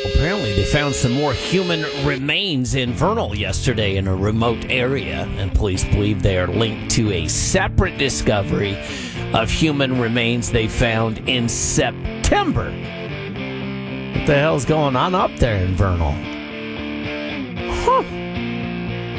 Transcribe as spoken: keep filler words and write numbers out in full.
Apparently, they found some more human remains in Vernal yesterday in a remote area, and police believe they are linked to a separate discovery of human remains they found in September. What the hell's going on up there in Vernal? Huh.